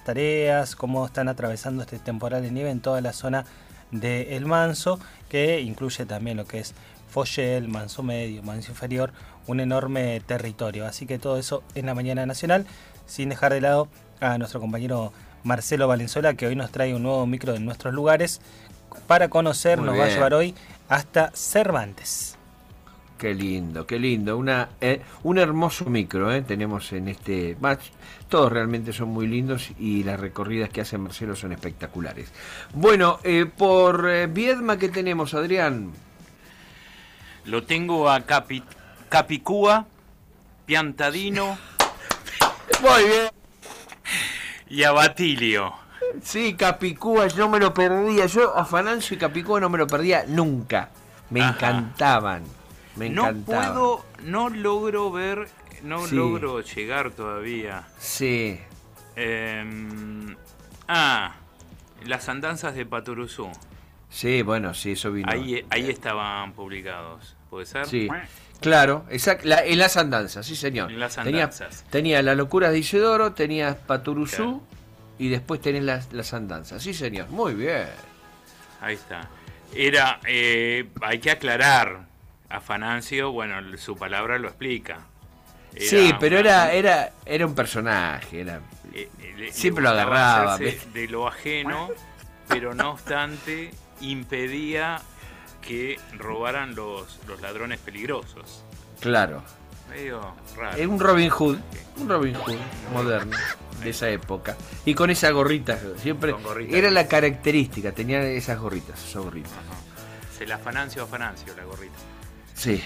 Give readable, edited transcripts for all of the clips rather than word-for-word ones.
tareas, cómo están atravesando este temporal de nieve en toda la zona de El Manso, que incluye también lo que es Foyel, Manso Medio, Manso Inferior, un enorme territorio. Así que todo eso en la mañana nacional, sin dejar de lado a nuestro compañero Marcelo Valenzuela, que hoy nos trae un nuevo micro de nuestros lugares para conocer. Nos va a llevar hoy hasta Cervantes. Qué lindo, qué lindo. Un hermoso micro tenemos en este match. Todos realmente son muy lindos y las recorridas que hace Marcelo son espectaculares. Bueno, por Viedma, ¿qué tenemos, Adrián? Lo tengo a Capicúa, Piantadino. Muy bien. Y a Batilio. Sí, Capicúa, yo no me lo perdía. Yo a Fanancio y Capicúa no me lo perdía nunca. Me encantaban. No logro ver, logro llegar todavía. Sí. Las andanzas de Patoruzú. Sí, bueno, sí, eso vino. Ahí estaban publicados, ¿puede ser? Sí, claro, en las andanzas, sí señor. En las andanzas. Tenía Las locuras de Isidoro, tenías Patoruzú, claro. Y después tenés las andanzas, sí señor, muy bien. Ahí está. Hay que aclarar, a Fanancio, bueno, su palabra lo explica. Sí, pero era un personaje, siempre lo agarraba. De lo ajeno, pero no obstante impedía que robaran los ladrones peligrosos. Claro. Medio raro. Es un Robin Hood moderno de esa época. Y con esa gorrita, siempre era la característica, tenía esas gorritas. Se la Fanancio a Fanancio, la gorrita. Sí.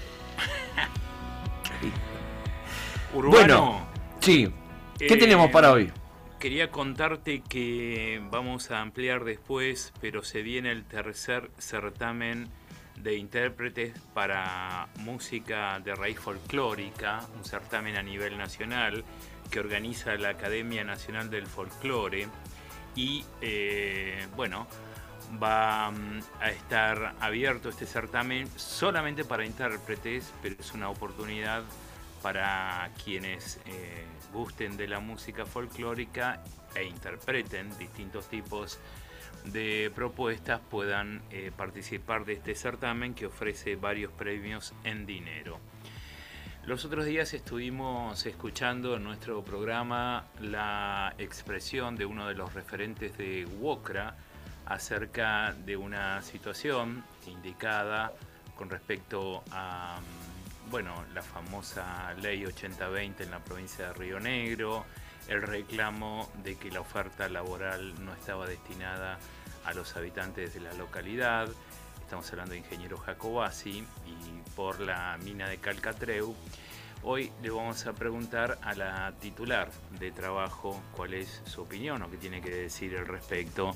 Urbano. Bueno, sí. ¿Qué tenemos para hoy? Quería contarte que vamos a ampliar después, pero se viene el tercer certamen de intérpretes para música de raíz folclórica, un certamen a nivel nacional que organiza la Academia Nacional del Folclore y va a estar abierto este certamen solamente para intérpretes, pero es una oportunidad para quienes gusten de la música folclórica e interpreten distintos tipos de propuestas, puedan participar de este certamen que ofrece varios premios en dinero. Los otros días estuvimos escuchando en nuestro programa la expresión de uno de los referentes de UOCRA acerca de una situación indicada con respecto a la famosa ley 8020 en la provincia de Río Negro, el reclamo de que la oferta laboral no estaba destinada a los habitantes de la localidad. Estamos hablando de Ingeniero Jacobasi y por la mina de Calcatreu. Hoy le vamos a preguntar a la titular de trabajo cuál es su opinión o qué tiene que decir al respecto,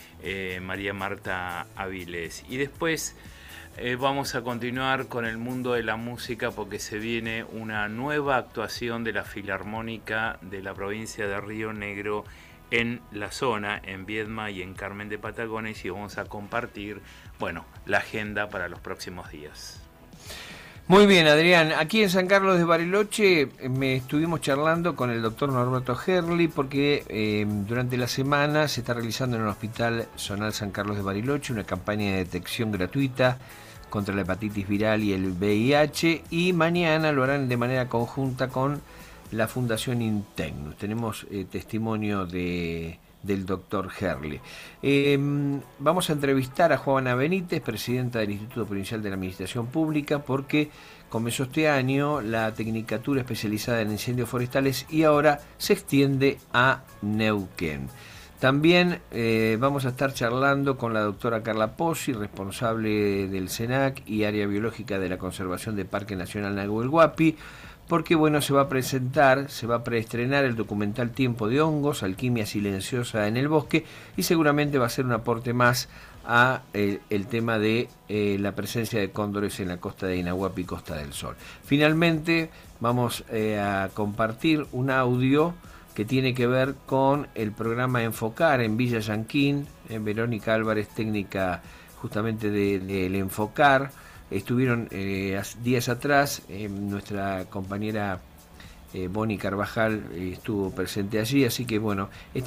María Marta Avilés. Y después vamos a continuar con el mundo de la música porque se viene una nueva actuación de la Filarmónica de la provincia de Río Negro en la zona, en Viedma y en Carmen de Patagones, y vamos a compartir, la agenda para los próximos días. Muy bien, Adrián. Aquí en San Carlos de Bariloche estuvimos charlando con el doctor Norberto Gerli porque durante la semana se está realizando en el Hospital Zonal San Carlos de Bariloche una campaña de detección gratuita contra la hepatitis viral y el VIH, y mañana lo harán de manera conjunta con la Fundación Integnus. Tenemos testimonio del doctor Gerli. Vamos a entrevistar a Juana Benítez, presidenta del Instituto Provincial de la Administración Pública, porque comenzó este año la Tecnicatura especializada en incendios forestales y ahora se extiende a Neuquén. También vamos a estar charlando con la doctora Carla Pozzi, responsable del SENAC y área biológica de la conservación del Parque Nacional Nahuel Huapi, porque se va a preestrenar el documental Tiempo de Hongos, Alquimia Silenciosa en el Bosque, y seguramente va a ser un aporte más a el tema de la presencia de cóndores en la costa de Inahuapi y Costa del Sol. Finalmente vamos a compartir un audio que tiene que ver con el programa Enfocar en Villa Yanquín. Verónica Álvarez, técnica justamente del Enfocar. Estuvieron días atrás, nuestra compañera Bonnie Carvajal estuvo presente allí, así que este